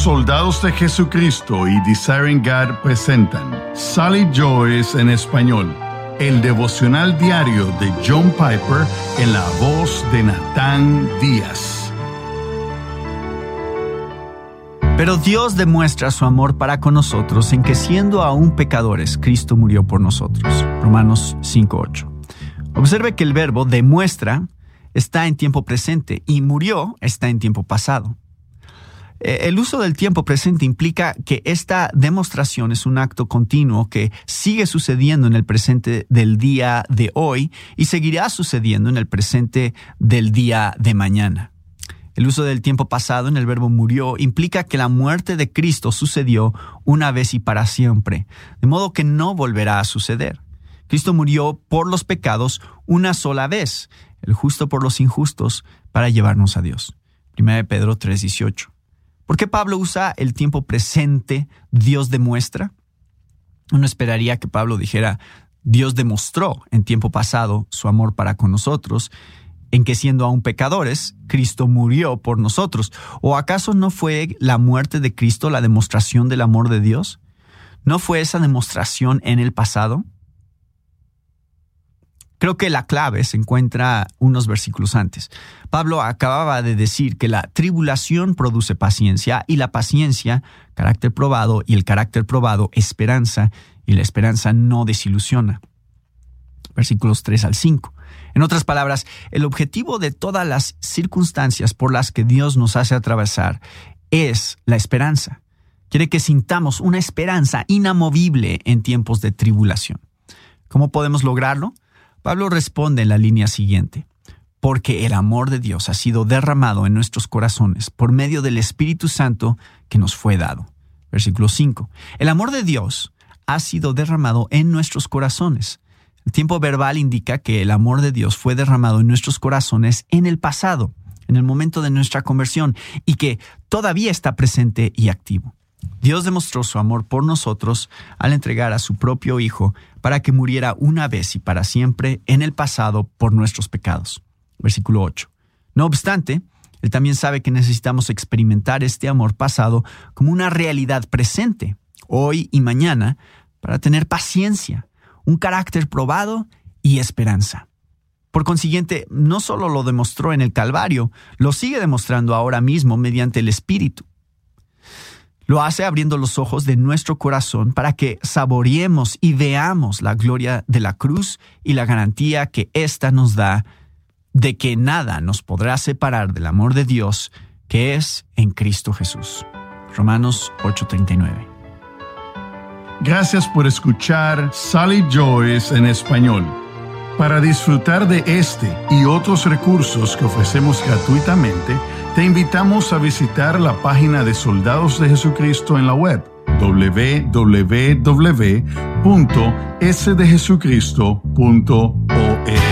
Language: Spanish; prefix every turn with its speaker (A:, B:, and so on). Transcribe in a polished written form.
A: Soldados de Jesucristo y Desiring God presentan Solid Joys en español, el devocional diario de John Piper en la voz de Natán Díaz.
B: Pero Dios demuestra su amor para con nosotros en que siendo aún pecadores, Cristo murió por nosotros. Romanos 5:8. Observe que el verbo demuestra está en tiempo presente y murió está en tiempo pasado. El uso del tiempo presente implica que esta demostración es un acto continuo que sigue sucediendo en el presente del día de hoy y seguirá sucediendo en el presente del día de mañana. El uso del tiempo pasado en el verbo murió implica que la muerte de Cristo sucedió una vez y para siempre, de modo que no volverá a suceder. Cristo murió por los pecados una sola vez, el justo por los injustos, para llevarnos a Dios. 1 Pedro 3:18. ¿Por qué Pablo usa el tiempo presente, Dios demuestra? Uno esperaría que Pablo dijera, Dios demostró en tiempo pasado su amor para con nosotros, en que siendo aún pecadores, Cristo murió por nosotros. ¿O acaso no fue la muerte de Cristo la demostración del amor de Dios? ¿No fue esa demostración en el pasado? Creo que la clave se encuentra unos versículos antes. Pablo acababa de decir que la tribulación produce paciencia y la paciencia, carácter probado, y el carácter probado, esperanza, y la esperanza no desilusiona. Versículos 3 al 5. En otras palabras, el objetivo de todas las circunstancias por las que Dios nos hace atravesar es la esperanza. Quiere que sintamos una esperanza inamovible en tiempos de tribulación. ¿Cómo podemos lograrlo? Pablo responde en la línea siguiente: porque el amor de Dios ha sido derramado en nuestros corazones por medio del Espíritu Santo que nos fue dado. Versículo 5. El amor de Dios ha sido derramado en nuestros corazones. El tiempo verbal indica que el amor de Dios fue derramado en nuestros corazones en el pasado, en el momento de nuestra conversión, y que todavía está presente y activo. Dios demostró su amor por nosotros al entregar a su propio Hijo para que muriera una vez y para siempre en el pasado por nuestros pecados. Versículo 8. No obstante, Él también sabe que necesitamos experimentar este amor pasado como una realidad presente, hoy y mañana, para tener paciencia, un carácter probado y esperanza. Por consiguiente, no solo lo demostró en el Calvario, lo sigue demostrando ahora mismo mediante el Espíritu. Lo hace abriendo los ojos de nuestro corazón para que saboreemos y veamos la gloria de la cruz y la garantía que ésta nos da de que nada nos podrá separar del amor de Dios que es en Cristo Jesús. Romanos 8:39.
A: Gracias por escuchar Solid Joys en español. Para disfrutar de este y otros recursos que ofrecemos gratuitamente, te invitamos a visitar la página de Soldados de Jesucristo en la web www.sdejesucristo.org.